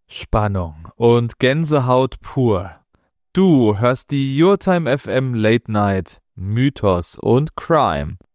Spannung und Gänsehaut pur. Du hörst die YourTime FM Late Night Mythos und Crime.